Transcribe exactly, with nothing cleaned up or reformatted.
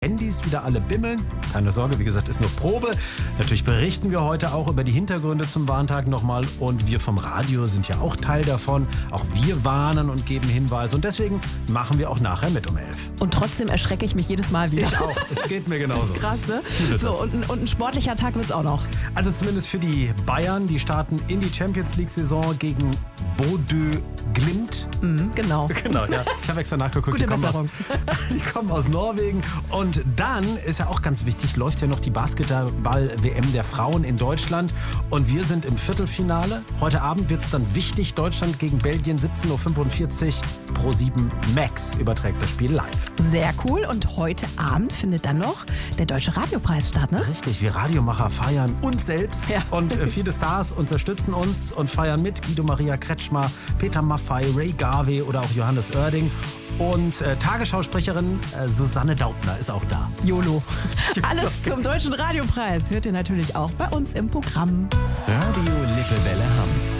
Handys wieder alle bimmeln. Keine Sorge, wie gesagt, ist nur Probe. Natürlich berichten wir heute auch über die Hintergründe zum Warntag nochmal. Und wir vom Radio sind ja auch Teil davon. Auch wir warnen und geben Hinweise. Und deswegen machen wir auch nachher mit um elf. Und trotzdem erschrecke ich mich jedes Mal wieder. Ich auch. Es geht mir genauso. Das ist krass, ne? So, und, ein- und ein sportlicher Tag wird es auch noch. Also zumindest für die Bayern. Die starten in die Champions League-Saison gegen Bodø Glimt. Mhm, genau. Genau, ja. Ich habe extra nachgeguckt. Gute die, kommen aus, Besserung. die kommen aus Norwegen. Und dann ist ja auch ganz wichtig, läuft ja noch die Basketball-W M der Frauen in Deutschland. Und wir sind im Viertelfinale. Heute Abend wird es dann wichtig. Deutschland gegen Belgien, siebzehn Uhr fünfundvierzig. Pro sieben Max überträgt das Spiel live. Sehr cool. Und heute Abend findet dann noch der Deutsche Radiopreis statt, ne? Richtig, wir Radiomacher feiern uns selbst. Ja. Und äh, viele Stars unterstützen uns und feiern mit. Guido Maria Kretschmer, Peter Maffay, Ray Garvey oder auch Johannes Oerding. Und äh, Tagesschausprecherin äh, Susanne Daubner ist auch da. YOLO. Alles zum Deutschen Radiopreis hört ihr natürlich auch bei uns im Programm. Radio Lippewelle Hamm.